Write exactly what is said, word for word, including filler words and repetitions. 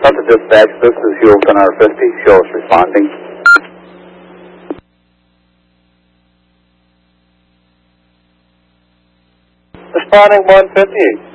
Delta Dispatch, this is Houston R fifty, show us responding. Responding one fifty-eight.